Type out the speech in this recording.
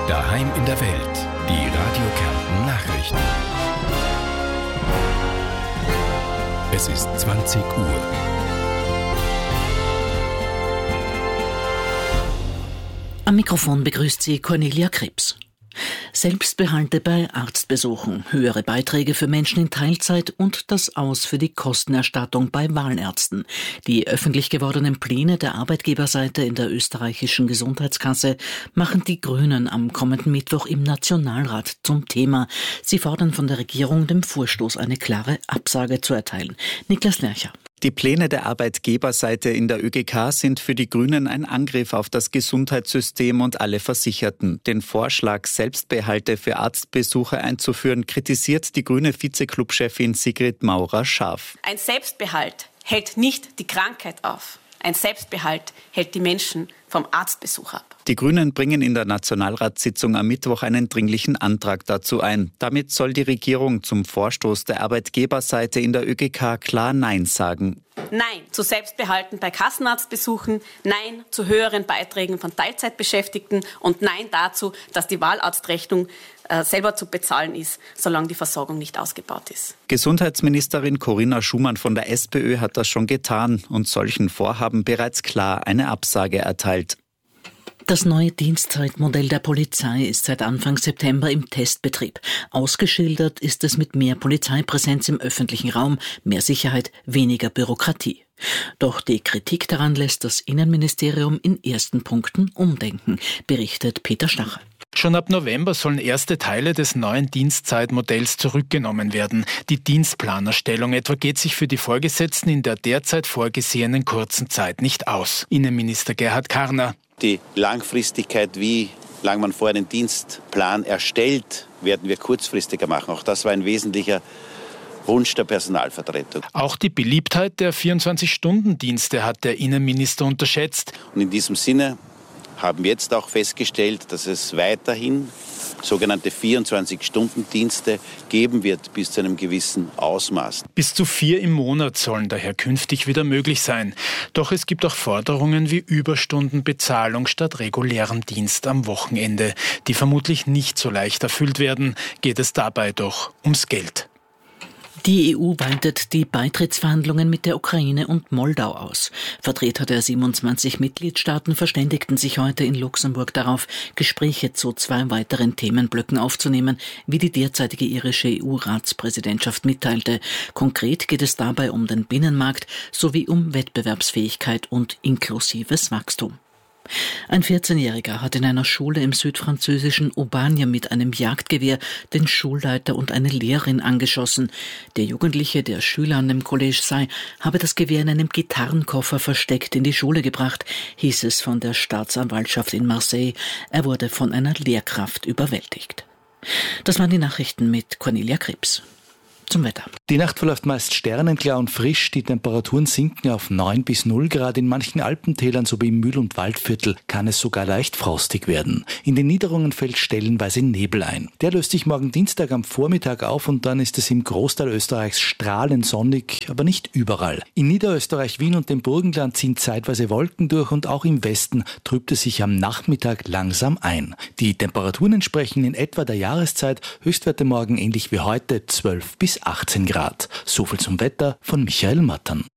Daheim in der Welt. Die Radio Kärnten Nachrichten. Es ist 20 Uhr. Am Mikrofon begrüßt sie Cornelia Krebs. Selbstbehalte bei Arztbesuchen, höhere Beiträge für Menschen in Teilzeit und das Aus für die Kostenerstattung bei Wahlärzten. Die öffentlich gewordenen Pläne der Arbeitgeberseite in der österreichischen Gesundheitskasse machen die Grünen am kommenden Mittwoch im Nationalrat zum Thema. Sie fordern von der Regierung, dem Vorstoß eine klare Absage zu erteilen. Niklas Lercher. Die Pläne der Arbeitgeberseite in der ÖGK sind für die Grünen ein Angriff auf das Gesundheitssystem und alle Versicherten. Den Vorschlag, Selbstbehalte für Arztbesuche einzuführen, kritisiert die grüne Vize-Club-Chefin Sigrid Maurer scharf. Ein Selbstbehalt hält nicht die Krankheit auf. Ein Selbstbehalt hält die Menschen vom Arztbesuch ab. Die Grünen bringen in der Nationalratssitzung am Mittwoch einen dringlichen Antrag dazu ein. Damit soll die Regierung zum Vorstoß der Arbeitgeberseite in der ÖGK klar Nein sagen. Nein zu Selbstbehalten bei Kassenarztbesuchen, Nein zu höheren Beiträgen von Teilzeitbeschäftigten und Nein dazu, dass die Wahlarztrechnung selber zu bezahlen ist, solange die Versorgung nicht ausgebaut ist. Gesundheitsministerin Corinna Schumann von der SPÖ hat das schon getan und solchen Vorhaben bereits klar eine Absage erteilt. Das neue Dienstzeitmodell der Polizei ist seit Anfang September im Testbetrieb. Ausgeschildert ist es mit mehr Polizeipräsenz im öffentlichen Raum, mehr Sicherheit, weniger Bürokratie. Doch die Kritik daran lässt das Innenministerium in ersten Punkten umdenken, berichtet Peter Stache. Schon ab November sollen erste Teile des neuen Dienstzeitmodells zurückgenommen werden. Die Dienstplanerstellung etwa geht sich für die Vorgesetzten in der derzeit vorgesehenen kurzen Zeit nicht aus. Innenminister Gerhard Karner. Die Langfristigkeit, wie lange man vorher den Dienstplan erstellt, werden wir kurzfristiger machen. Auch das war ein wesentlicher Wunsch der Personalvertretung. Auch die Beliebtheit der 24-Stunden-Dienste hat der Innenminister unterschätzt. Und in diesem Sinne haben wir jetzt auch festgestellt, dass es weiterhin sogenannte 24-Stunden-Dienste geben wird, bis zu einem gewissen Ausmaß. Bis zu 4 im Monat sollen daher künftig wieder möglich sein. Doch es gibt auch Forderungen wie Überstundenbezahlung statt regulärem Dienst am Wochenende, die vermutlich nicht so leicht erfüllt werden. Geht es dabei doch ums Geld. Die EU weitet die Beitrittsverhandlungen mit der Ukraine und Moldau aus. Vertreter der 27 Mitgliedstaaten verständigten sich heute in Luxemburg darauf, Gespräche zu 2 weiteren Themenblöcken aufzunehmen, wie die derzeitige irische EU-Ratspräsidentschaft mitteilte. Konkret geht es dabei um den Binnenmarkt sowie um Wettbewerbsfähigkeit und inklusives Wachstum. Ein 14-Jähriger hat in einer Schule im südfranzösischen Aubagne mit einem Jagdgewehr den Schulleiter und eine Lehrerin angeschossen. Der Jugendliche, der Schüler an dem College sei, habe das Gewehr in einem Gitarrenkoffer versteckt in die Schule gebracht, hieß es von der Staatsanwaltschaft in Marseille. Er wurde von einer Lehrkraft überwältigt. Das waren die Nachrichten mit Cornelia Krebs. Zum Wetter. Die Nacht verläuft meist sternenklar und frisch. Die Temperaturen sinken auf 9 bis 0 Grad. In manchen Alpentälern sowie im Mühl- und Waldviertel kann es sogar leicht frostig werden. In den Niederungen fällt stellenweise Nebel ein. Der löst sich morgen Dienstag am Vormittag auf und dann ist es im Großteil Österreichs strahlend sonnig, aber nicht überall. In Niederösterreich, Wien und dem Burgenland ziehen zeitweise Wolken durch und auch im Westen trübt es sich am Nachmittag langsam ein. Die Temperaturen entsprechen in etwa der Jahreszeit. Höchstwerte morgen ähnlich wie heute 12 bis 18 Grad. So viel zum Wetter von Michael Mattern.